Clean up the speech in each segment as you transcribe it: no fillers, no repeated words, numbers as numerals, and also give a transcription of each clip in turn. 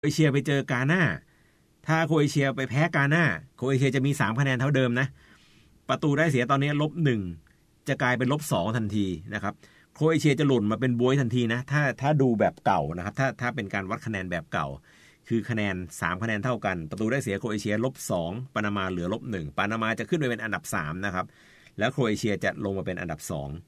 เอเชียไปเจอกาน่าถ้าโครเอเชียไปแพ้กาน่าโครเอเชียจะมี3คะแนนเท่าเดิมนะประตูได้เสียตอนนี้-1จะกลายเป็น-2ทันทีนะครับโครเอเชียจะหล่นมาเป็นบ๊วยทันทีนะถ้าดูแบบเก่านะครับถ้าเป็นการวัดคะแนนแบบเก่าคือคะแนน3คะแนนเท่ากันประตูได้เสียโครเอเชีย-2ปานามาเหลือ-1ปานามาจะขึ้นไปเป็นอันดับ3นะครับแล้วโครเอเชียจะลงมาเป็นอันดับ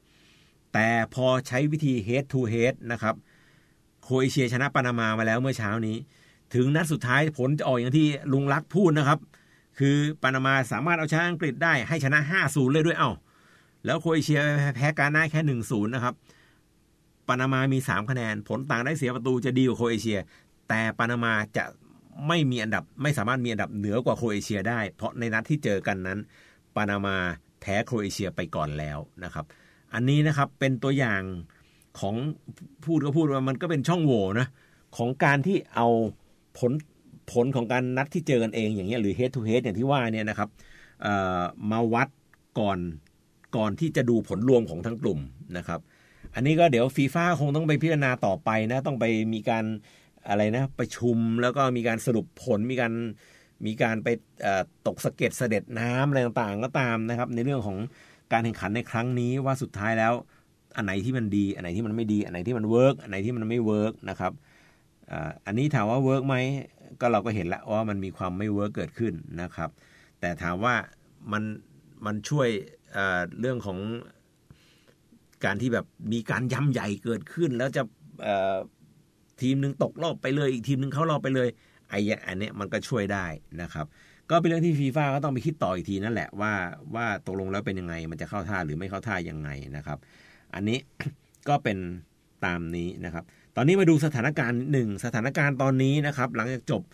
2แต่พอใช้วิธี head to head นะครับโครเอเชียชนะปานามาแล้วเมื่อเช้านี้ถึงนัดสุดท้ายผลจะออกอย่างที่ลุงลักษณ์พูดนะครับคือปานามาสามารถเอาชนะอังกฤษได้ให้ชนะ 5-0 เลยด้วยแล้วโครเอเชียแพ้กาน่าแค่ 1-0 นะครับปานามามี3คะแนนผลต่างได้เสียประตูจะดีกว่าโครเอเชียแต่ปานามาจะไม่สามารถมีอันดับเหนือกว่าโครเอเชียได้เพราะในนัดที่เจอกันนั้นปานามาแพ้โครเอเชียไปก่อนแล้วนะครับอันนี้นะครับเป็นตัวอย่างของพูดว่ามันก็เป็นช่องโหว่นะของการที่เอาผลของการนัดที่เจอกันเองอย่างเงี้ยหรือ head to head อย่างที่ว่าเนี่ยนะครับมาวัดก่อนที่จะดูผลรวมของทั้งกลุ่มนะครับอันนี้ก็เดี๋ยวฟีฟ่าคงต้องไปพิจารณาต่อไปนะต้องไปมีการอะไรนะประชุมแล้วก็มีการสรุปผลมีการไปตกสะเก็ดเสด็จน้ำอะไรต่างๆก็ตามนะครับในเรื่องของการแข่งขันในครั้งนี้ว่าสุดท้ายแล้วอันไหนที่มันดีอันไหนที่มันไม่ดีอันไหนที่มันเวิร์กอันไหนที่มันไม่เวิร์กนะครับอันนี้ถามว่าเวิร์กไหมก็เราก็เห็นแล้วว่ามันมีความไม่เวิร์กเกิดขึ้นนะครับแต่ถามว่ามันช่วยเรื่องของการที่แบบมีการย้ำใหญ่เกิดขึ้นแล้วจะทีมนึงตกรอบไปเลยอีกทีมนึงเข้ารอบไปเลยอันนี้มันก็ช่วยได้นะครับก็เป็นเรื่องที่ฟีฟ่าก็ต้องไปคิดต่ออีกทีนั่นแหละว่าตกลงแล้วเป็นยังไงมันจะเข้าท่าหรือไม่เข้าท่ายังไงนะครับอันนี้ ก็เป็นตามนี้นะครับตอนนี้มาดูสถานการณ์1สถานการณ์ตอนนี้นะครับหลังจากจบ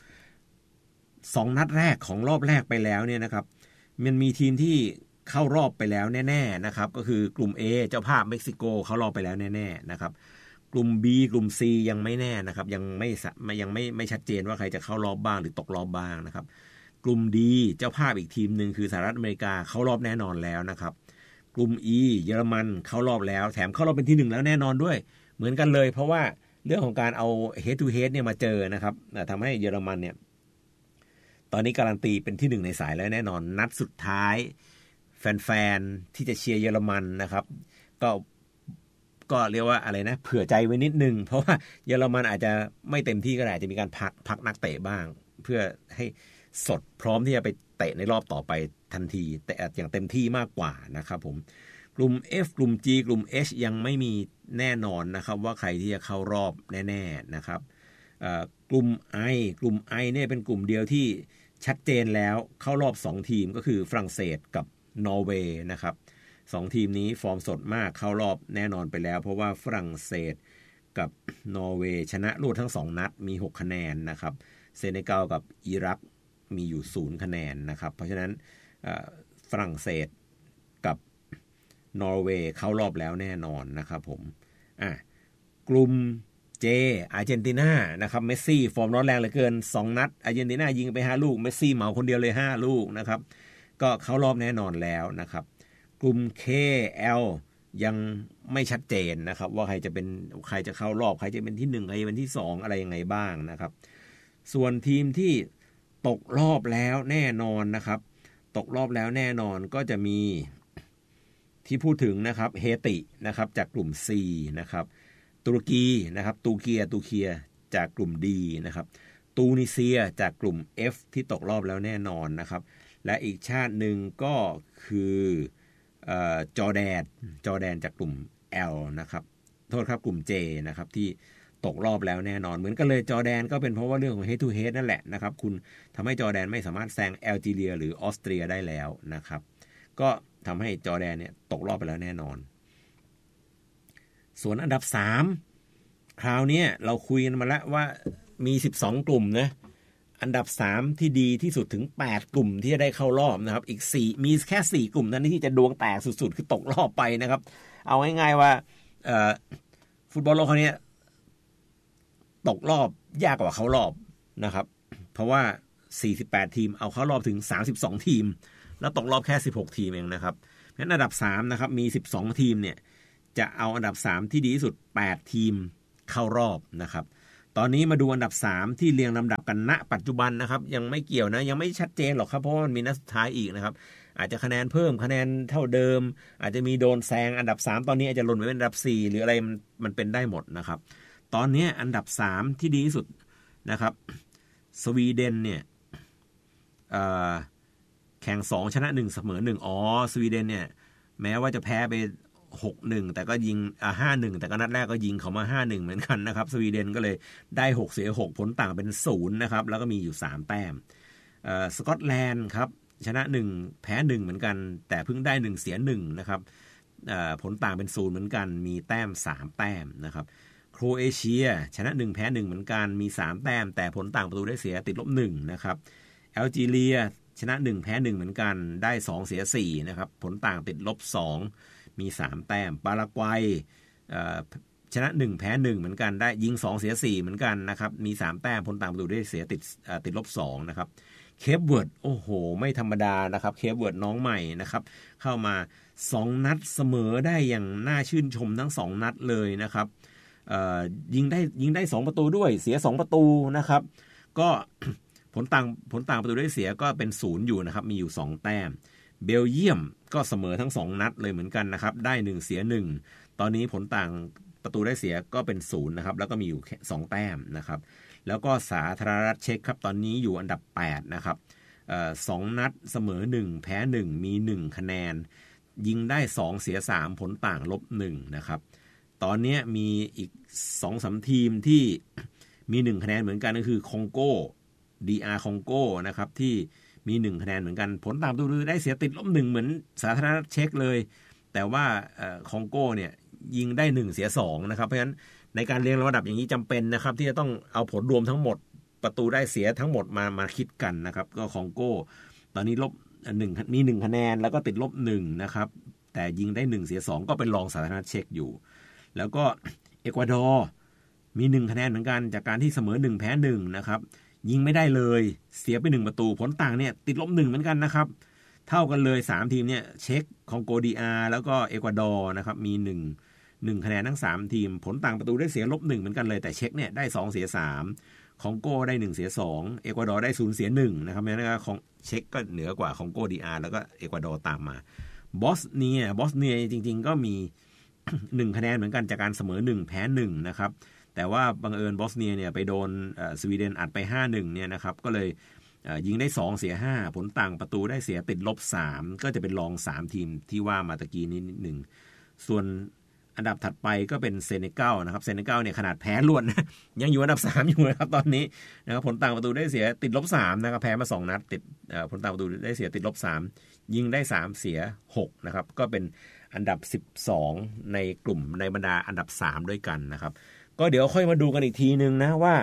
2นัดแรกของรอบแรกไปแล้วเนี่ยนะครับมันมีทีมที่เข้ารอบไปแล้วแน่ๆนะครับก็คือกลุ่ม A เจ้าภาพเม็กซิโกเข้ารอบไปแล้วแน่ๆนะครับกลุ่ม B กลุ่ม C ยังไม่แน่นะครับยังไม่ชัดเจนว่าใครจะเข้ารอบบ้างหรือตกรอบบ้างนะครับกลุ่ม D เจ้าภาพอีกทีมนึงคือสหรัฐอเมริกาเข้ารอบแน่นอนแล้วนะครับกลุ่ม E เยอรมันเข้ารอบแล้วแถมเข้ารอบเป็นที่1แล้วแน่นอนด้วยเหมือนกันเลยเพราะว่าเรื่องของการเอา head to head เนี่ยมาเจอนะครับทำให้เยอรมันเนี่ยตอนนี้การันตีเป็นที่1ในสายแล้วแน่นอนนัดสุดท้ายแฟนๆที่จะเชียร์เยอรมันนะครับก็เรียกว่าอะไรนะเผื่อใจไว้นิดนึงเพราะว่าเยอรมันอาจจะไม่เต็มที่ก็ได้จะมีการพักนักเตะบ้างเพื่อให้สดพร้อมที่จะไปเตะในรอบต่อไปทันทีแต่อย่างเต็มที่มากกว่านะครับผมกลุ่ม F กลุ่ม G กลุ่ม H ยังไม่มีแน่นอนนะครับว่าใครที่จะเข้ารอบแน่ๆนะครับกลุ่ม I เนี่ยเป็นกลุ่มเดียวที่ชัดเจนแล้วเข้ารอบ2ทีมก็คือฝรั่งเศสกับนอร์เวย์นะครับ2ทีมนี้ฟอร์มสดมากเข้ารอบแน่นอนไปแล้วเพราะว่าฝรั่งเศสกับนอร์เวย์ชนะรวดทั้ง2นัดมี6คะแนนนะครับเซเนกัลกับอิรักมีอยู่0คะแนนนะครับเพราะฉะนั้นฝรั่งเศสกับนอร์เวย์เข้ารอบแล้วแน่นอนนะครับผมกลุ่ม J อาร์เจนตินานะครับเมสซี่ฟอร์มร้อนแรงเหลือเกิน2นัดอาร์เจนตินายิงไป5ลูกเมสซี่เหมาคนเดียวเลย5ลูกนะครับก็เข้ารอบแน่นอนแล้วนะครับกลุ่ม KL ยังไม่ชัดเจนนะครับว่าใครจะเข้ารอบใครจะเป็นที่1ใครจะเป็นที่2อะไรยังไงบ้างนะครับส่วนทีมที่ตกรอบแล้วแน่นอนนะครับตกรอบแล้วแน่นอนก็จะมีที่พูดถึงนะครับเฮตินะครับจากกลุ่ม C นะครับตุรกีนะครับตูเกียจากกลุ่ม D นะครับตูนิเซียจากกลุ่ม F ที่ตกรอบแล้วแน่นอนนะครับและอีกชาติหนึ่งก็คือจอร์แดนจากกลุ่ม L นะครับโทษครับกลุ่ม J นะครับที่ตกรอบแล้วแน่นอนเหมือนกันเลยจอร์แดนก็เป็นเพราะว่าเรื่องของ head to head นั่นแหละนะครับคุณทำให้จอร์แดนไม่สามารถแซงแอลจีเรียหรือออสเตรียได้แล้วนะครับก็ทำให้จอร์แดนเนี่ยตกรอบไปแล้วแน่นอนส่วนอันดับ3คราวนี้เราคุยกันมาแล้วว่ามี12กลุ่มนะอันดับ3ที่ดีที่สุดถึง8กลุ่มที่จะได้เข้ารอบนะครับอีก4มีแค่4กลุ่มนั้นที่จะดวงแตกสุดๆคือตกรอบไปนะครับเอาง่ายๆว่าฟุตบอลโลกคราวนี้ตกรอบยากกว่าเข้ารอบนะครับเพราะว่า48ทีมเอาเข้ารอบถึง32ทีมแล้วตกรอบแค่16ทีมเองนะครับงั้นอันดับ3นะครับมี12ทีมเนี่ยจะเอาอันดับ3ที่ดีที่สุด8ทีมเข้ารอบนะครับตอนนี้มาดูอันดับ3ที่เรียงลำดับกันณปัจจุบันนะครับยังไม่เกี่ยวนะยังไม่ชัดเจนหรอกครับเพราะมันมีนัดสุดท้ายอีกนะครับอาจจะคะแนนเพิ่มคะแนนเท่าเดิมอาจจะมีโดนแซงอันดับ3ตอนนี้อาจจะหล่นไปเป็นอันดับ4หรืออะไรมันเป็นได้หมดนะครับตอนนี้อันดับ3ที่ดีที่สุดนะครับสวีเดนเนี่ยแข่ง2ชนะ1เสมอ1สวีเดนเนี่ยแม้ว่าจะแพ้ไป6-1แต่ก็ยิง5-1แต่ก็นัดแรกก็ยิงเขามา 5-1 เหมือนกันนะครับสวีเดนก็เลยได้6เสีย6ผลต่างเป็น0นะครับแล้วก็มีอยู่3แต้มสกอตแลนด์ครับชนะ1แพ้1เหมือนกันแต่เพิ่งได้1เสีย1นะครับผลต่างเป็น0เหมือนกันมีแต้ม3แต้มนะครับโครเอเชียชนะ1แพ้1เหมือนกันมี3แต้มแต่ผลต่างประตูได้เสียติดลบ1นะครับแอลจีเรียชนะ1แพ้1เหมือนกันได้2เสีย4นะครับผลต่างติดลบ2มี3แต้มปารากวัยชนะ1แพ้1เหมือนกันได้ยิง2เสีย4เหมือนกันนะครับมี3แต้มผลต่างประตูได้เสียติดลบ2นะครับเคปเวิร์ดโอ้โหไม่ธรรมดานะครับเคปเวิร์ดน้องใหม่นะครับเข้ามา2นัดเสมอได้อย่างน่าชื่นชมทั้ง2นัดเลยนะครับยิงได้2ประตูด้วยเสีย2ประตูนะครับก็ ผลต่างประตูได้เสียก็เป็น0อยู่นะครับมีอยู่2แต้มเบลเยียมก็เสมอทั้ง2นัดเลยเหมือนกันนะครับได้1เสีย1ตอนนี้ผลต่างประตูได้เสียก็เป็น0นะครับแล้วก็มีอยู่2แต้มนะครับแล้วก็สาธารณรัฐเช็กครับตอนนี้อยู่อันดับ8นะครับ2นัดเสมอ1แพ้1มี1คะแนนยิงได้2เสีย3ผลต่างลบ1นะครับตอนนี้มีอีก 2-3 ทีมที่มี1คะแนนเหมือนกันก็คือคองโกDR คองโกนะครับที่มี1คะแนนเหมือนกันผลตามตัวได้เสียติดลบ1เหมือนสาธารณรัฐเช็กเลยแต่ว่าคองโกเนี่ยยิงได้1เสีย2นะครับเพราะฉะนั้นในการเรียงลำดับอย่างนี้จำเป็นนะครับที่จะต้องเอาผลรวมทั้งหมดประตูได้เสียทั้งหมดมาคิดกันนะครับก็คองโกตอนนี้ลบ1มี1คะแนนแล้วก็ติดลบ1นะครับแต่ยิงได้1เสีย2ก็เป็นรองสาธารณรัฐเช็กอยู่แล้วก็เอกวาดอร์มี1คะแนนเหมือนกันจากการที่เสมอ1แพ้1นะครับยิงไม่ได้เลยเสียไป1ประตูผลต่างเนี่ยติดลบ1เหมือนกันนะครับเท่ากันเลย3ทีมเนี่ยเช็กคองโกDRแล้วก็เอกวาดอร์นะครับมี1คะแนนทั้ง3ทีมผลต่างประตูได้เสียลบ1เหมือนกันเลยแต่เช็กเนี่ยได้2เสีย3คองโกได้1เสีย2เอกวาดอร์ได้0เสีย1นะครับงั้นก็ของเช็กก็เหนือกว่าคองโกDRแล้วก็เอกวาดอร์ตามมาบอสเนียจริงๆก็มี1คะแนนเหมือนกันจากการเสมอ1แพ้1นะครับแต่ว่าบังเอิญบอสเนียเนี่ยไปโดนสวีเดนอัดไป 5-1 เนี่ยนะครับก็เลยยิงได้2เสีย5ผลต่างประตูได้เสียติดลบ3ก็จะเป็นรอง3ทีมที่ว่ามาตะกี้นี้นิดนึงส่วนอันดับถัดไปก็เป็นเซเนกัลนะครับเซเนกัลเนี่ยขนาดแพ้รวดนะยังอยู่อันดับ3อยู่นะครับตอนนี้นะครับผลต่างประตูได้เสียติดลบ3นะครับแพ้มา2นัดติดผลต่างประตูได้เสียติดลบ3ยิงได้3เสีย6นะครับก็เป็นอันดับ12ในกลุ่มในบรรดาอันดับ3ด้วยกันนะครับก็เดี๋ยวค่อยมาดูกันอีกทีนึงนะว่า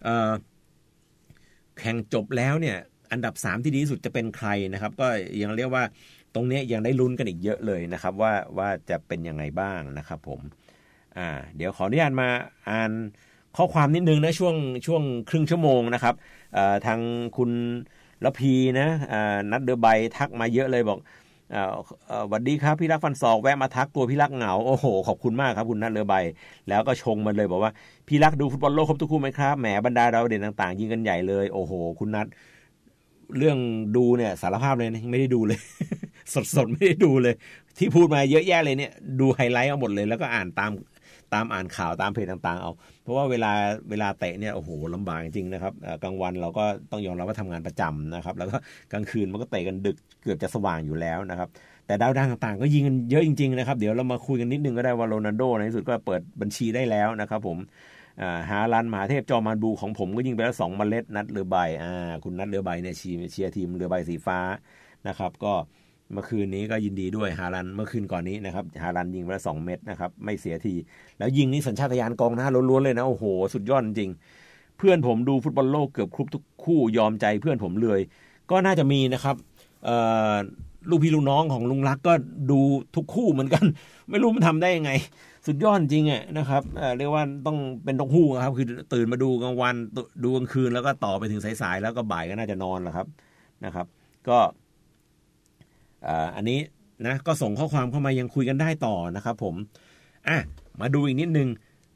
แข่งจบแล้วเนี่ยอันดับ3ที่ดีที่สุดจะเป็นใครนะครับก็ยังเรียกว่าตรงนี้ยังได้ลุ้นกันอีกเยอะเลยนะครับว่าจะเป็นยังไงบ้างนะครับผมเดี๋ยวขออนุญาตมาอ่านข้อความนิดนึงนะช่วงครึ่งชั่วโมงนะครับทางคุณละพีนะนัดเดอร์ไบทักมาเยอะเลยบอกสวัสดีครับพี่รักฟันศอกแวะมาทักตัวพี่รักเหงาโอ้โหขอบคุณมากครับคุณนัทเรือใบแล้วก็ชงมันเลยบอกว่าพี่รักดูฟุตบอลโลกครบทุกคู่ไหมครับแหมบรรดาเราเด่นต่างๆยิงกันใหญ่เลยโอ้โหคุณนัทเรื่องดูเนี่ยสารภาพเลยนะไม่ได้ดูเลย สดไม่ได้ดูเลยที่พูดมาเยอะแยะเลยเนี่ยดูไฮไลท์เอาหมดเลยแล้วก็อ่านตามอ่านข่าวตามเพจต่างๆเอาเพราะว่าเวลาเตะเนี่ยโอ้โหลำบากจริงๆนะครับกลางวันเราก็ต้องยอมรับว่าทำงานประจำนะครับแล้วก็กลางคืนมันก็เตะกันดึกเกือบจะสว่างอยู่แล้วนะครับแต่ดาวดังต่างๆก็ยิงกันเยอะจริงๆนะครับเดี๋ยวเรามาคุยกันนิดนึงก็ได้ว่าโรนัลโดในที่สุดก็เปิดบัญชีได้แล้วนะครับผมฮาลันมหาเทพจอมานบูของผมก็ยิงไปแล้ว2เมล็ดนัดเรือใบคุณนัดเรือใบเนี่ยเชียร์ทีมเรือใบสีฟ้านะครับก็เมื่อคืนนี้ก็ยินดีด้วยฮาลันเมื่อคืนก่อนนี้นะครับฮาลันยิงไปแล้ว2เม็ดนะครับไม่เสียทีแล้วยิงนี่สัญชาตญาณกองหน้าล้วนๆเลยนะโอ้โหสุดยอดจริงเพื่อนผมดูฟุตบอลโลกเกือบครบทุกคู่ยอมใจเพื่อนผมเลยก็น่าจะมีนะครับลูกพี่ลูกน้องของลุงรักก็ดูทุกคู่เหมือนกันไม่รู้มันทำได้ยังไงสุดยอดจริงอ่ะนะครับเรียกว่าต้องเป็นนกฮูกครับคือตื่นมาดูกลางวันดูกลางคืนแล้วก็ต่อไปถึงสายๆแล้วก็บ่ายก็น่าจะนอนแหละครับนะครับก็อันนี้นะก็ส่งข้อความเข้ามายังคุยกันได้ต่อนะครับผมมาดูอีกนิดนึง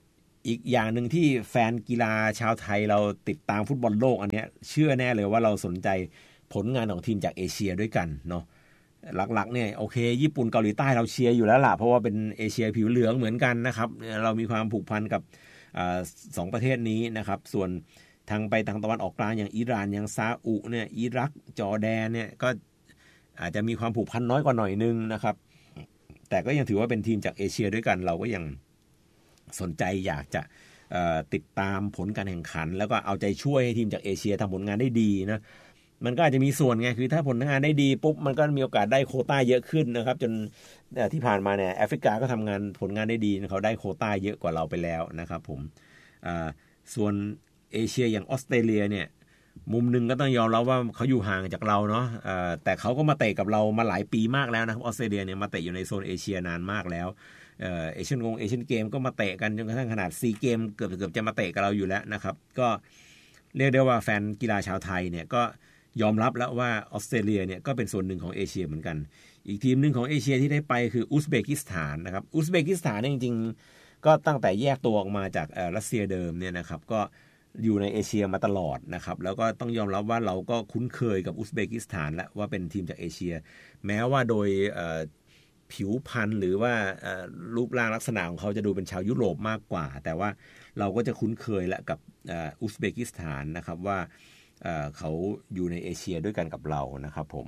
อีกอย่างหนึ่งที่แฟนกีฬาชาวไทยเราติดตามฟุตบอลโลกอันนี้เชื่อแน่เลยว่าเราสนใจผลงานของทีมจากเอเชียด้วยกันเนาะหลักๆเนี่ยโอเคญี่ปุ่นเกาหลีใต้เราเชียร์อยู่แล้วล่ะเพราะว่าเป็นเอเชียผิวเหลืองเหมือนกันนะครับเรามีความผูกพันกับสองประเทศนี้นะครับส่วนทางตะวันออกกลางอย่างอิหร่านอย่างซาอุเนี่ยอิรักจอร์แดนเนี่ยก็อาจจะมีความผูกพันน้อยกว่าหน่อยนึงนะครับแต่ก็ยังถือว่าเป็นทีมจากเอเชียด้วยกันเราก็ยังสนใจอยากจะติดตามผลการแข่งขันแล้วก็เอาใจช่วยให้ทีมจากเอเชียทำผลงานได้ดีนะมันก็อาจจะมีส่วนไงคือถ้าผลงานได้ดีปุ๊บมันก็มีโอกาสได้โควต้าเยอะขึ้นนะครับจนที่ผ่านมาเนี่ยแอฟริกาก็ทำงานผลงานได้ดีเขาได้โควต้าเยอะกว่าเราไปแล้วนะครับผมส่วนเอเชียอย่างออสเตรเลียเนี่ยมุมนึงก็ต้องยอมรับว่าเขาอยู่ห่างจากเราเนาะแต่เขาก็มาเตะกับเรามาหลายปีมากแล้วนะครับออสเตรเลียเนี่ยมาเตะอยู่ในโซนเอเชียนานมากแล้วเอเชียนเกมก็มาเตะกันจนกระทั่งขนาดซีเกมเกือบจะมาเตะกับเราอยู่แล้วนะครับก็เรียกได้ว่าแฟนกีฬาชาวไทยเนี่ยก็ยอมรับแล้วว่าออสเตรเลียเนี่ยก็เป็นส่วนหนึ่งของเอเชียเหมือนกันอีกทีมหนึ่งของเอเชียที่ได้ไปคืออุซเบกิสถานนะครับอุซเบกิสถานจริงๆก็ตั้งแต่แยกตัวออกมาจากรัสเซียเดิมเนี่ยนะครับก็อยู่ในเอเชียมาตลอดนะครับแล้วก็ต้องยอมรับว่าเราก็คุ้นเคยกับอุซเบกิสถานแล้วว่าเป็นทีมจากเอเชียแม้ว่าโดยผิวพรรณหรือว่ารูปร่างลักษณะของเขาจะดูเป็นชาวยุโรปมากกว่าแต่ว่าเราก็จะคุ้นเคยแล้วกับอุซเบกิสถานนะครับว่าเขาอยู่ในเอเชียด้วยกันกับเรานะครับผม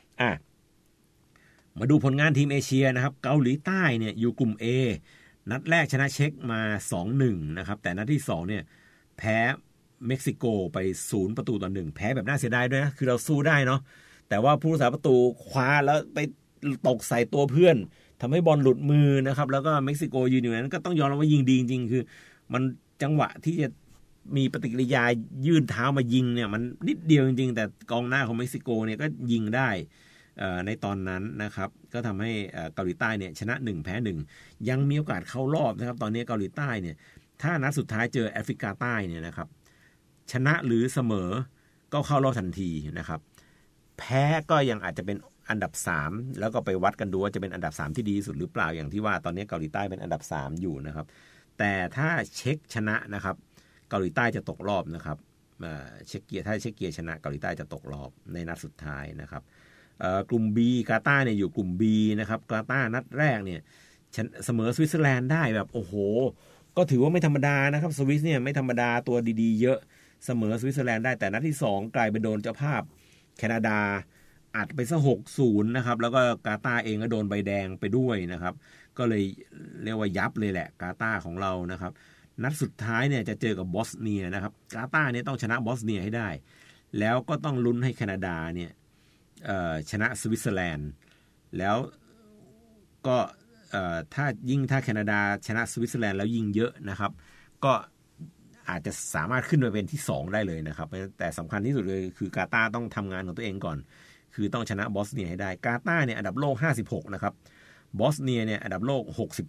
มาดูผลงานทีมเอเชียนะครับเกาหลีใต้เนี่ยอยู่กลุ่ม A นัดแรกชนะเช็กมา 2-1 นะครับแต่นัดที่2เนี่ยแพ้เม็กซิโกไป0-1แพ้แบบน่าเสียดายด้วยนะคือเราสู้ได้เนาะแต่ว่าผู้รักษาประตูคว้าแล้วไปตกใส่ตัวเพื่อนทำให้บอลหลุดมือนะครับแล้วก็เม็กซิโกยืนอยู่นั้นก็ต้องยอมรับว่ายิงดีจริงๆคือมันจังหวะที่จะมีปฏิกิริยายื่นเท้ามายิงเนี่ยมันนิดเดียวจริงๆแต่กองหน้าของเม็กซิโกเนี่ยก็ยิงได้ในตอนนั้นนะครับก็ทำให้เกาหลีใต้เนี่ยชนะ1แพ้1ยังมีโอกาสเข้ารอบนะครับตอนนี้เกาหลีใต้เนี่ยถ้านัดสุดท้ายเจอแอฟริกาใต้เนี่ยนะครับชนะหรือเสมอก็เข้ารอบทันทีนะครับแพ้ก็ยังอาจจะเป็นอันดับ3แล้วก็ไปวัดกันดูว่าจะเป็นอันดับ3ที่ดีที่สุดหรือเปล่าอย่างที่ว่าตอนนี้เกาหลีใต้เป็นอันดับ3อยู่นะครับแต่ถ้าเช็คชนะนะครับเกาหลีใต้จะตกรอบนะครับเช็กเกียถ้าเช็กเกียชนะเกาหลีใต้จะตกรอบในนัดสุดท้ายนะครับกลุ่ม B กาตาร์เนี่ยอยู่กลุ่ม B นะครับกาตาร์นัดแรกเนี่ยเสมอสวิตเซอร์แลนด์ได้แบบโอ้โหก็ถือว่าไม่ธรรมดานะครับสวิสเนี่ยไม่ธรรมดาตัวดีๆเยอะเสมอสวิตเซอร์แลนด์ได้แต่นัดที่2กลายเป็นโดนเจ้าภาพแคนาดาอัดไปซะ 6-0 นะครับแล้วก็กาตาร์เองก็โดนใบแดงไปด้วยนะครับก็เลยเรียกว่ายับเลยแหละกาตาร์ของเรานะครับนัดสุดท้ายเนี่ยจะเจอกับบอสเนียนะครับกาตาร์เนี่ยต้องชนะบอสเนียให้ได้แล้วก็ต้องลุ้นให้แคนาดาเนี่ยชนะสวิตเซอร์แลนด์แล้วก็ถ้าแคนาดาชนะสวิตเซอร์แลนด์แล้วยิงเยอะนะครับก็อาจจะสามารถขึ้นไปเป็นที่2ได้เลยนะครับแต่สำคัญที่สุดเลยคือกาตาร์ต้องทำงานของตัวเองก่อนคือต้องชนะบอสเนียให้ได้กาตาร์เนี่ยอันดับโลก56นะครับบอสเนียเนี่ยอันดับโลก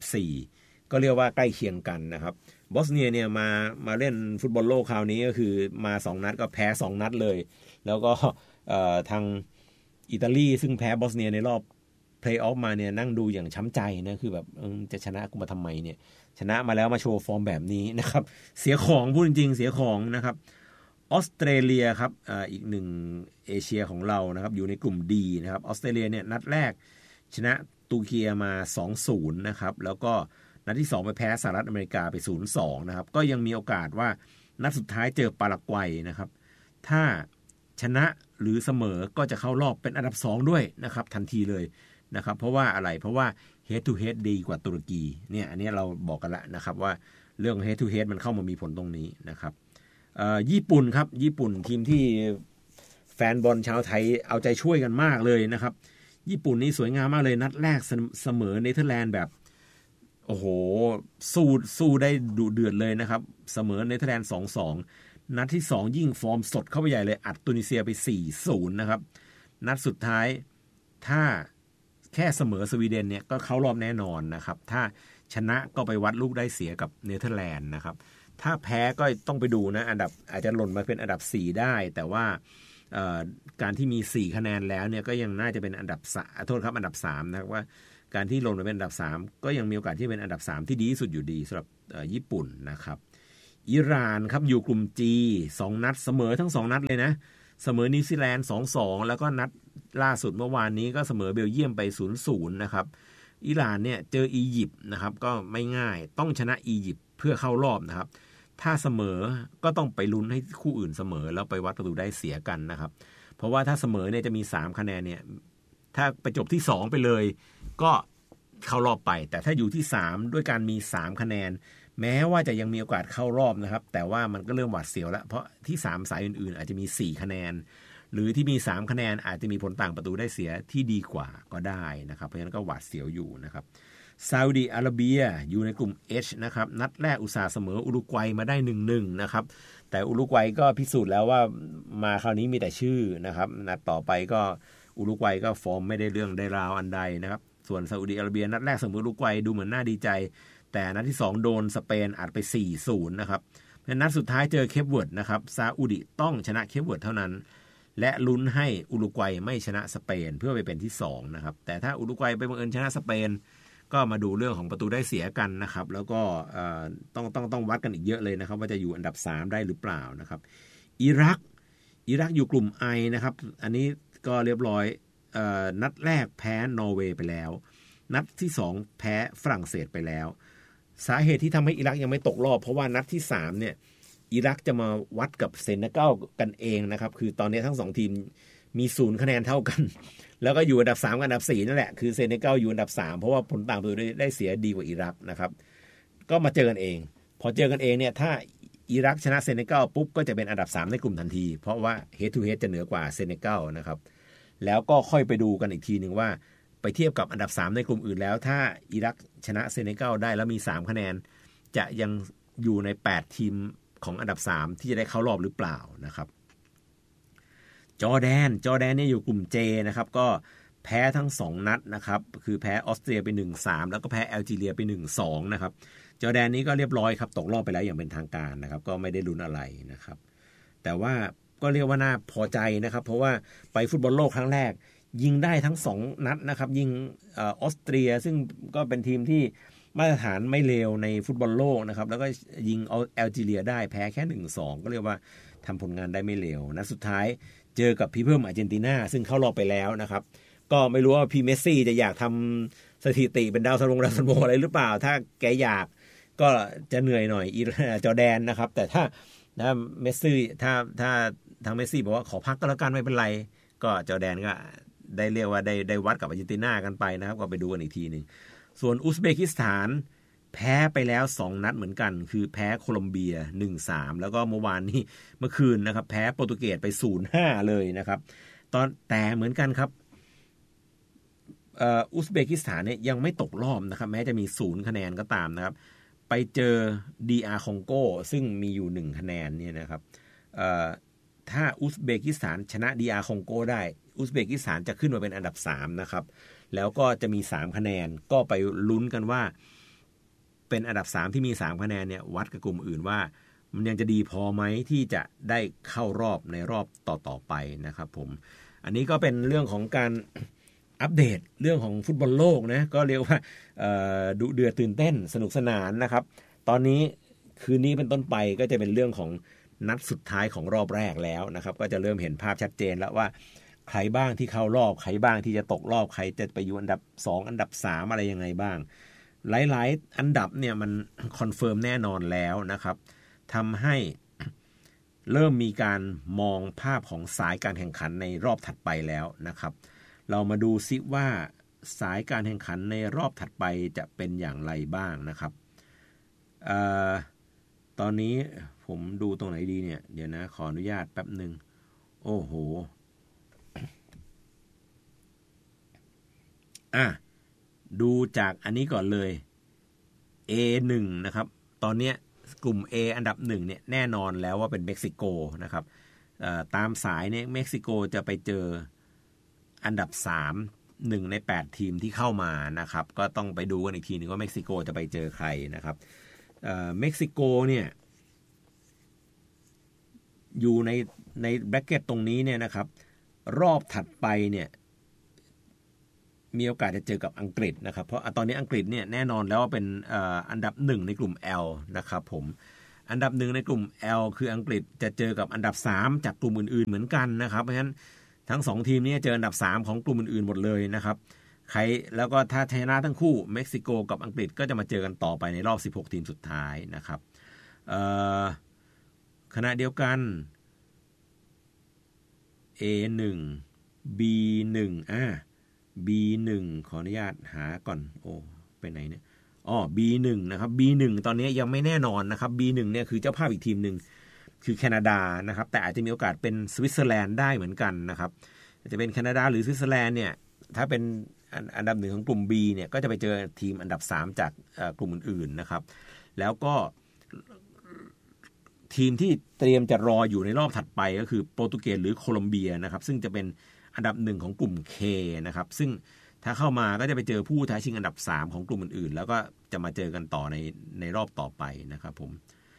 64ก็เรียกว่าใกล้เคียงกันนะครับบอสเนียเนี่ยมาเล่นฟุตบอลโลกคราวนี้ก็คือมา2นัดก็แพ้2นัดเลยแล้วก็ทางอิตาลีซึ่งแพ้บอสเนียในรอบเพลย์ออฟมาเนี่ยนั่งดูอย่างช้ำใจนะคือแบบจะชนะกูมาทำไมเนี่ยชนะมาแล้วมาโชว์ฟอร์มแบบนี้นะครับเสียของพูดจริงๆเสียของนะครับออสเตรเลียครับอีกหนึ่งเอเชียของเรานะครับอยู่ในกลุ่มดีนะครับออสเตรเลียเนี่ยนัดแรกชนะตูเกียมา 2-0 นะครับแล้วก็นัดที่2ไปแพ้สหรัฐอเมริกาไป 0-2 นะครับก็ยังมีโอกาสว่านัดสุดท้ายเจอปารากวัยนะครับถ้าชนะหรือเสมอก็จะเข้ารอบเป็นอันดับ2ด้วยนะครับทันทีเลยนะครับเพราะว่าอะไรเพราะว่า head to head ดีกว่าตุรกีเนี่ยอันนี้เราบอกกันแล้วนะครับว่าเรื่อง head to head มันเข้ามามีผลตรงนี้นะครับญี่ปุ่นครับญี่ปุ่นทีมที่แฟนบอลชาวไทยเอาใจช่วยกันมากเลยนะครับญี่ปุ่นนี่สวยงามมากเลยนัดแรกเสมอเนเธอร์แลนด์แบบโอ้โหสู้ได้ดุเดือดเลยนะครับเสมอเนเธอร์แลนด์ 2-2 นัดที่2ยิ่งฟอร์มสดเข้าไปใหญ่เลยอัดตุนิเซียไป 4-0 นะครับนัดสุดท้ายถ้าแค่เสมอสวีเดนเนี่ยก็เข้ารอบแน่นอนนะครับถ้าชนะก็ไปวัดลูกได้เสียกับเนเธอร์แลนด์นะครับถ้าแพ้ก็ต้องไปดูนะอันดับอาจจะหล่นมาเป็นอันดับ4ได้แต่ว่าการที่มี4คะแนนแล้วเนี่ยก็ยังน่าจะเป็นอันดับอันดับ3นะครับว่าการที่ลงมาเป็นอันดับ3ก็ยังมีโอกาสที่เป็นอันดับ3ที่ดีที่สุดอยู่ดีสำหรับญี่ปุ่นนะครับอิหร่านครับอยู่กลุ่ม G 2 นัดเสมอทั้ง2นัดเลยนะเสมอนิวซีแลนด์ 2-2 แล้วก็นัดล่าสุดเมื่อวานนี้ก็เสมอเบลเยียมไป 0-0 นะครับอิหร่านเนี่ยเจออียิปต์นะครับก็ไม่ง่ายต้องชนะอียิปต์เพื่อเข้ารอบนะครับถ้าเสมอก็ต้องไปลุ้นให้คู่อื่นเสมอแล้วไปวัดประตูได้เสียกันนะครับเพราะว่าถ้าเสมอเนี่ยจะมี3คะแนนเนี่ยถ้าไปจบที่2ไปเลยก็เข้ารอบไปแต่ถ้าอยู่ที่3ด้วยการมี3คะแนนแม้ว่าจะยังมีโอกาสเข้ารอบนะครับแต่ว่ามันก็เริ่มหวาดเสียวแล้วเพราะที่3สายอื่นๆอาจจะมี4คะแนนหรือที่มี3คะแนนอาจจะมีผลต่างประตูได้เสียที่ดีกว่าก็ได้นะครับเพราะฉะนั้นก็หวาดเสียวอยู่นะครับซาอุดิอาระเบียอยู่ในกลุ่ม H นะครับนัดแรกอุตสาห์เสมออุรุกวัยมาได้ 1-1 นะครับแต่อุรุกวัยก็พิสูจน์แล้วว่ามาคราวนี้มีแต่ชื่อนะครับนัดต่อไปก็อุรุกวัยก็ฟอร์มไม่ได้เรื่องได้ราวอันใดนะครับส่วนซาอุดิอาระเบียนัดแรกเสมออุรุกวัยดูเหมือนน่าดีใจแต่นัดที่2โดนสเปนอัดไป 4-0 นะครับนัดสุดท้ายเจอเคปเวิร์ดนะครับซาอุดิต้องชนะเคปเวิร์ดเท่านั้นและลุ้นให้อุรุกวัยไม่ชนะสเปนเพื่อไปเป็นที่2นะครับแต่ถ้าอุรุกวัยไปบังเอิญชนะสเปนก็มาดูเรื่องของประตูได้เสียกันนะครับแล้วก็ต้องวัดกันอีกเยอะเลยนะครับว่าจะอยู่อันดับ3ได้หรือเปล่านะครับอิรักอยู่กลุ่ม I นะครับอันนี้ก็เรียบร้อยนัดแรกแพ้นอร์เวย์ไปแล้วนัดที่2แพ้ฝรั่งเศสไปแล้วสาเหตุที่ทำให้อิรักยังไม่ตกรอบเพราะว่านัดที่3เนี่ยอิรักจะมาวัดกับเซเนกัลกันเองนะครับคือตอนนี้ทั้ง2ทีมมี0คะแนนเท่ากันแล้วก็อยู่อันดับ3กับอันดับ4นั่นแหละคือเซเนกัลอยู่อันดับ3เพราะว่าผลต่างประตูได้เสียดีกว่าอิรักนะครับก็มาเจอกันเองพอเจอกันเองเนี่ยถ้าอิรักชนะเซเนกัลปุ๊บก็จะเป็นอันดับ3ในกลุ่มทันทีเพราะว่า head to head จะเหนือกว่าเซเนกัลนะครับแล้วก็ค่อยไปดูกันอีกทีนึงว่าไปเทียบกับอันดับ3ในกลุ่มอื่นแล้วถ้าอิรักชนะเซเนกัลได้แล้วมี3คะแนนจะยังอยู่ใน8ทีมของอันดับ3ที่จะได้เข้ารอบหรือเปล่านะครับจอร์แดนเนี่ยอยู่กลุ่ม J นะครับก็แพ้ทั้ง2นัดนะครับคือแพ้ออสเตรียไป 1-3 แล้วก็แพ้แอลจีเรียไป 1-2 นะครับจอร์แดนนี้ก็เรียบร้อยครับตกรอบไปแล้วอย่างเป็นทางการนะครับก็ไม่ได้ลุ้นอะไรนะครับแต่ว่าก็เรียกว่าน่าพอใจนะครับเพราะว่าไปฟุตบอลโลกครั้งแรกยิงได้ทั้ง2นัดนะครับยิงออสเตรียซึ่งก็เป็นทีมที่มาตรฐานไม่เลวในฟุตบอลโลกนะครับแล้วก็ยิงแอลจีเรียได้แพ้แค่ 1-2 ก็เรียกว่าทำผลงานได้ไม่เลวนัดสุดท้ายเจอกับพี่เพิ่มอาร์เจนตินาซึ่งเข้ารอบไปแล้วนะครับก็ไม่รู้ว่าพี่เมสซี่จะอยากทำสถิติเป็นดาวซันโวอะไรหรือเปล่าถ้าแกอยากก็จะเหนื่อยหน่อยจอร์แดนนะครับแต่ถ้าเมสซี่ถ้าทางเมสซี่บอกว่าขอพักก็แล้วกันไม่เป็นไรก็จอร์แดนก็ได้เรียกว่าได้วัดกับอาร์เจนตินากันไปนะครับก็ไปดูกันอีกทีนึงส่วนอุซเบกิสถานแพ้ไปแล้ว2นัดเหมือนกันคือแพ้โคลอมเบีย 1-3 แล้วก็เมื่อวานนี้เมื่อคืนนะครับแพ้โปรตุเกสไป 0-5 เลยนะครับแต่เหมือนกันครับอุซเบกิสถานเนี่ยยังไม่ตกรอบนะครับแม้จะมี0คะแนนก็ตามนะครับไปเจอ DR คองโกซึ่งมีอยู่1คะแนนเนี่ยนะครับถ้าอุซเบกิสถานชนะ DR คองโกได้อุซเบกิสถานจะขึ้นมาเป็นอันดับ3นะครับแล้วก็จะมี3คะแนนก็ไปลุ้นกันว่าเป็นอันดับ3ที่มี3คะแนนเนี่ยวัดกับกลุ่มอื่นว่ามันยังจะดีพอไหมที่จะได้เข้ารอบในรอบต่อไปนะครับผมอันนี้ก็เป็นเรื่องของการอัปเดตเรื่องของฟุตบอลโลกนะก็เรียกว่าดุเดือดตื่นเต้นสนุกสนานนะครับตอนนี้คืนนี้เป็นต้นไปก็จะเป็นเรื่องของนัดสุดท้ายของรอบแรกแล้วนะครับก็จะเริ่มเห็นภาพชัดเจนแล้วว่าใครบ้างที่เข้ารอบใครบ้างที่จะตกรอบใครจะไปอยู่อันดับ2อันดับ3อะไรยังไงบ้างหลายๆอันดับเนี่ยมันคอนเฟิร์มแน่นอนแล้วนะครับทำให้เริ่มมีการมองภาพของสายการแข่งขันในรอบถัดไปแล้วนะครับเรามาดูซิว่าสายการแข่งขันในรอบถัดไปจะเป็นอย่างไรบ้างนะครับตอนนี้ผมดูตรงไหนดีเนี่ยเดี๋ยวนะขออนุญาตแป๊บนึงโอ้โหดูจากอันนี้ก่อนเลย A1 นะครับตอนนี้กลุ่ม A อันดับ1เนี่ยแน่นอนแล้วว่าเป็นเม็กซิโกนะครับตามสายเนี่ยเม็กซิโกจะไปเจออันดับ3 1ใน8ทีมที่เข้ามานะครับก็ต้องไปดูกันอีกทีนึงว่าเม็กซิโกจะไปเจอใครนะครับเม็กซิโกเนี่ยอยู่ในแบรคเก็ตตรงนี้เนี่ยนะครับรอบถัดไปเนี่ยมีโอกาสจะเจอกับอังกฤษนะครับเพราะตอนนี้อังกฤษเนี่ยแน่นอนแล้วว่าเป็นอันดับ1ในกลุ่ม L นะครับผมอันดับ1ในกลุ่ม L คืออังกฤษจะเจอกับอันดับ3จากกลุ่มอื่นๆเหมือนกันนะครับเพราะฉะนั้นทั้ง2ทีมนี้เจออันดับ3ของกลุ่มอื่นๆหมดเลยนะครับใครแล้วก็ถ้าชนะทั้งคู่เม็กซิโกกับอังกฤษก็จะมาเจอกันต่อไปในรอบ16ทีมสุดท้ายนะครับขณะเดียวกัน A1 B1 B1 ขออนุญาตหาก่อนโอ้ไปไหนเนี่ยB1 นะครับ B1 ตอนนี้ยังไม่แน่นอนนะครับ B1 เนี่ยคือเจ้าภาพอีกทีมหนึ่งคือแคนาดานะครับแต่อาจจะมีโอกาสเป็นสวิตเซอร์แลนด์ได้เหมือนกันนะครับจะเป็นแคนาดาหรือสวิตเซอร์แลนด์เนี่ยถ้าเป็นอันดับ1ของกลุ่ม B เนี่ยก็จะไปเจอทีมอันดับ3จากกลุ่มอื่นๆนะครับแล้วก็ทีมที่เตรียมจะรออยู่ในรอบถัดไปก็คือโปรตุเกสหรือโคลอมเบียนะครับซึ่งจะเป็นอันดับ1ของกลุ่ม K นะครับซึ่งถ้าเข้ามาก็จะไปเจอผู้ท้าชิงอันดับ3ของกลุ่มอื่นๆแล้วก็จะมาเจอกันต่อในรอบต่อไปนะครับผม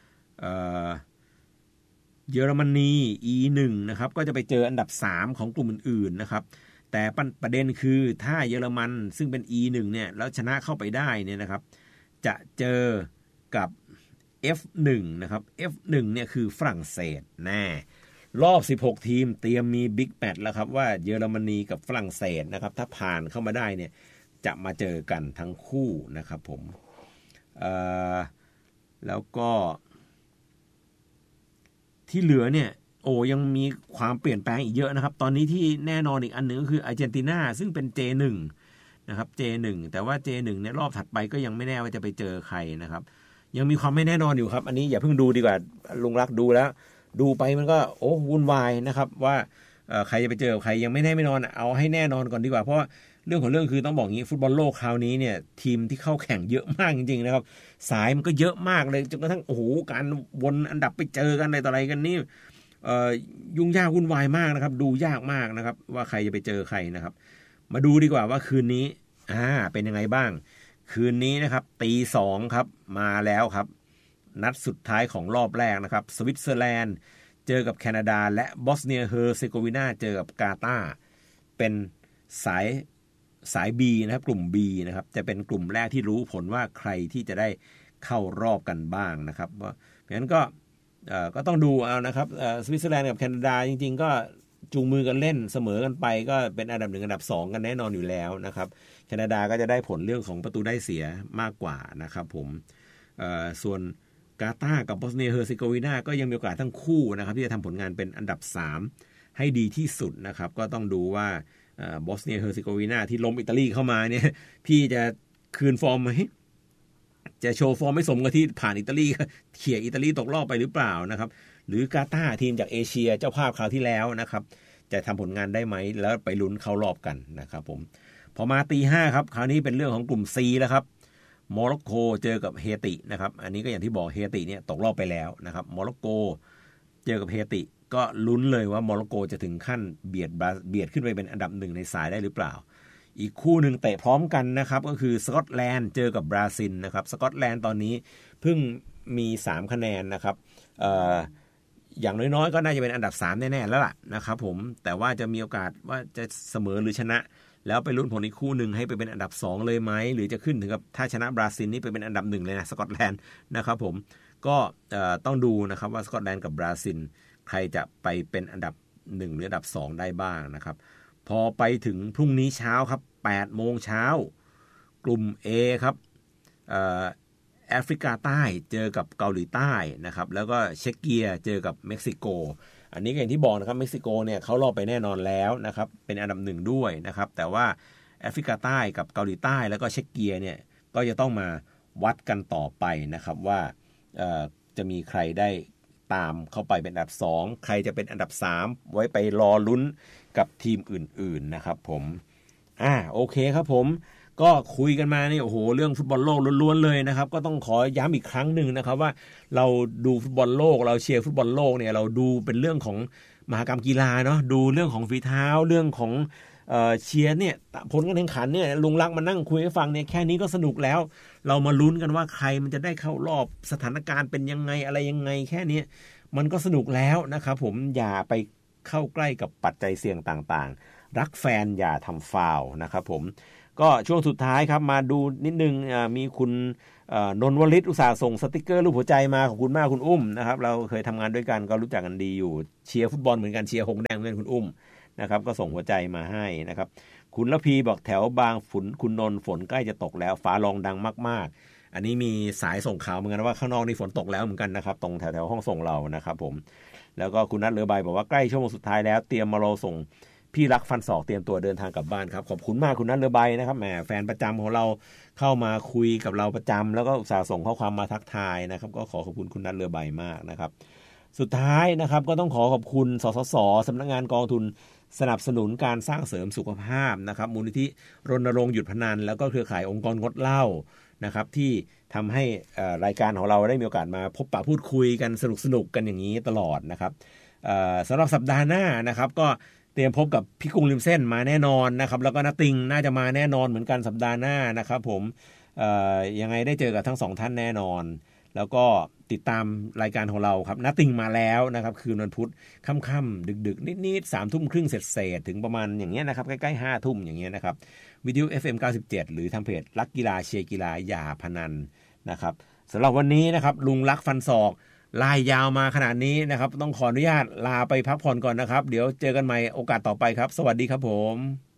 เยอรมนี E1 นะครับก็จะไปเจออันดับ3ของกลุ่มอื่นๆนะครับแต่ประเด็นคือถ้าเยอรมันซึ่งเป็น E1 เนี่ยแล้วชนะเข้าไปได้เนี่ยนะครับจะเจอกับ F1 นะครับ F1 เนี่ยคือฝรั่งเศสแน่รอบ16ทีมเตรียมมีบิ๊กแมตช์แล้วครับว่าเยอรมนีกับฝรั่งเศสนะครับถ้าผ่านเข้ามาได้เนี่ยจะมาเจอกันทั้งคู่นะครับผมแล้วก็ที่เหลือเนี่ยยังมีความเปลี่ยนแปลงอีกเยอะนะครับตอนนี้ที่แน่นอนอีกอันหนึ่งก็คืออาร์เจนตินาซึ่งเป็น J1 นะครับ J1 แต่ว่า J1 เนี่ยรอบถัดไปก็ยังไม่แน่ว่าจะไปเจอใครนะครับยังมีความไม่แน่นอนอยู่ครับอันนี้อย่าเพิ่งดูดีกว่าลุงรักดูแล้วดูไปมันก็วุ่นวายนะครับว่าใครจะไปเจอใครยังไม่แน่ไม่นอนเอาให้แน่นอนก่อนดีกว่าเพราะเรื่องของเรื่องคือต้องบอกงี้ฟุตบอลโลกคราวนี้เนี่ยทีมที่เข้าแข่งเยอะมากจริงๆนะครับสายมันก็เยอะมากเลยจนกระทั่งการวนอันดับไปเจอกันอะไรต่ออะไรกันนี่ยุ่งยากวุ่นวายมากนะครับดูยากมากนะครับว่าใครจะไปเจอใครนะครับมาดูดีกว่าว่าคืนนี้เป็นยังไงบ้างคืนนี้นะครับ 2:00 ครับมาแล้วครับนัดสุดท้ายของรอบแรกนะครับสวิตเซอร์แลนด์เจอกับแคนาดาและบอสเนียเฮอร์เซโกวีนาเจอกับกาตาร์เป็นสาย B นะครับกลุ่ม B นะครับจะเป็นกลุ่มแรกที่รู้ผลว่าใครที่จะได้เข้ารอบกันบ้างนะครับเพราะฉะนั้นก็ต้องดูเอานะครับสวิตเซอร์แลนด์กับแคนาดาจริงๆก็จูงมือกันเล่นเสมอกันไปก็เป็นอันดับ1อันดับ2กันแน่นอนอยู่แล้วนะครับแคนาดาก็จะได้ผลเรื่องของประตูได้เสียมากกว่านะครับผมส่วนกาตาร์กับบอสเนียเฮอร์เซโกวีนาก็ยังมีโอกาสทั้งคู่นะครับที่จะทำผลงานเป็นอันดับ3ให้ดีที่สุดนะครับก็ต้องดูว่าบอสเนียเฮอร์เซโกวีนาที่ล้มอิตาลีเข้ามาเนี่ยพี่จะคืนฟอร์มไหมจะโชว์ฟอร์มไม่สมกับที่ผ่านอิตาลีเขี่ยอิตาลีตกรอบไปหรือเปล่านะครับหรือกาตาร์ทีมจากเอเชียเจ้าภาพคราวที่แล้วนะครับจะทำผลงานได้ไหมแล้วไปลุ้นเข้ารอบกันนะครับผมพอมา 5:00 ครับคราวนี้เป็นเรื่องของกลุ่ม C แล้วครับโมร็อกโกเจอกับเฮตินะครับอันนี้ก็อย่างที่บอกเฮติเนี่ยตกรอบไปแล้วนะครับโมร็อกโกเจอกับเฮติก็ลุ้นเลยว่าโมร็อกโกจะถึงขั้นเบียดขึ้นไปเป็นอันดับ1ในสายได้หรือเปล่าอีกคู่หนึ่งเตะพร้อมกันนะครับก็คือสกอตแลนด์เจอกับบราซิลนะครับสกอตแลนด์ตอนนี้เพิ่งมี3คะแนนนะครับอย่างน้อยๆก็น่าจะเป็นอันดับ3แน่ๆแล้วล่ะนะครับผมแต่ว่าจะมีโอกาสว่าจะเสมอหรือชนะแล้วไปลุ้นผลอีกคู่หนึ่งให้ไปเป็นอันดับ2เลยไหมหรือจะขึ้นถึงกับถ้าชนะบราซิลนี่ไปเป็นอันดับ1เลยนะสกอตแลนด์นะครับผมก็ต้องดูนะครับว่าสกอตแลนด์กับบราซิลใครจะไปเป็นอันดับ1หรืออันดับ2ได้บ้างนะครับพอไปถึงพรุ่งนี้เช้าครับ 8:00 น.กลุ่ม A ครับแอฟริกาใต้เจอกับเกาหลีใต้นะครับแล้วก็เช็กเกียเจอกับเม็กซิโกอันนี้อย่างที่บอกนะครับเม็กซิโกเนี่ยเขารอบไปแน่นอนแล้วนะครับเป็นอันดับ1ด้วยนะครับแต่ว่าแอฟริกาใต้กับเกาหลีใต้แล้วก็เช็กเกียเนี่ยก็จะต้องมาวัดกันต่อไปนะครับว่าจะมีใครได้ตามเข้าไปเป็นอันดับ2ใครจะเป็นอันดับ3ไว้ไปรอลุ้นกับทีมอื่นๆนะครับผมโอเคครับผมก็คุยกันมานี่เรื่องฟุตบอลโลกล้วนๆเลยนะครับก็ต้องขอย้ำอีกครั้งหนึ่งนะครับว่าเราดูฟุตบอลโลกเราเชียร์ฟุตบอลโลกเนี่ยเราดูเป็นเรื่องของมหกรรมกีฬาเนาะดูเรื่องของฝีเท้าเรื่องของเชียร์เนี่ยผลการแข่งขันเนี่ยลุงรักมานั่งคุยให้ฟังเนี่ยแค่นี้ก็สนุกแล้วเรามาลุ้นกันว่าใครมันจะได้เข้ารอบสถานการณ์เป็นยังไงอะไรยังไงแค่นี้มันก็สนุกแล้วนะครับผมอย่าไปเข้าใกล้กับปัจจัยเสี่ยงต่างๆรักแฟนอย่าทำฟาวล์นะครับผมก็ช่วงสุดท้ายครับมาดูนิดนึงมีคุณนนท์วลิตอุตส่าห์ส่งสติกเกอร์รูปหัวใจมาขอบคุณมากคุณอุ้มนะครับเราเคยทำงานด้วยกันก็รู้จักกันดีอยู่เชียร์ฟุตบอลเหมือนกันเชียร์หงแดงเหมือนคุณอุ้มนะครับก็ส่งหัวใจมาให้นะครับคุณละพีบอกแถวบางฝุ่นคุณนนท์ฝนใกล้จะตกแล้วฟ้าร้องดังมากๆอันนี้มีสายส่งข่าวเหมือนกันว่าข้างนอกนี่ฝนตกแล้วเหมือนกันนะครับตรงแถวห้องส่งเรานะครับผมแล้วก็คุณนัทเรือใบบอกว่าใกล้ชั่วโมงสุดท้ายแล้วเตรียมมารอส่งพี่รักฟันศอกเตรียมตัวเดินทางกลับบ้านครับขอบคุณมากคุณนัทเรือใบนะครับแหมแฟนประจำของเราเข้ามาคุยกับเราประจำแล้วก็อุตส่าห์ส่งข้อความมาทักทายนะครับก็ขอบคุณคุณนัทเรือใบมากนะครับสุดท้ายนะครับก็ต้องขอบคุณสสสสำนักงานกองทุนสนับสนุนการสร้างเสริมสุขภาพนะครับมูลนิธิรณรงค์หยุดพนันแล้วก็เครือข่ายองค์กรงดเหล้านะครับที่ทำให้รายการของเราได้มีโอกาสมาพบปะพูดคุยกันสนุกกันอย่างนี้ตลอดนะครับสำหรับสัปดาห์หน้านะครับก็เตรียมพบกับพี่กุ้งริมเส้นมาแน่นอนนะครับแล้วก็ณติงน่าจะมาแน่นอนเหมือนกันสัปดาห์หน้านะครับผมยังไงได้เจอกับทั้งสองท่านแน่นอนแล้วก็ติดตามรายการของเราครับณติงมาแล้วนะครับคืนวันพุธค่ำๆดึกๆนิดๆ3 ทุ่มครึ่งเสร็จถึงประมาณอย่างเงี้ยนะครับใกล้ๆ5 ทุ่มอย่างเงี้ยนะครับวิทยุ FM 97หรือทางเพจรักกีฬาเชียร์กีฬาอย่าพนันนะครับสำหรับวันนี้นะครับลุงรักฟันศอกลายยาวมาขนาดนี้นะครับต้องขออนุญาตลาไปพักผ่อนก่อนนะครับเดี๋ยวเจอกันใหม่โอกาสต่อไปครับสวัสดีครับผม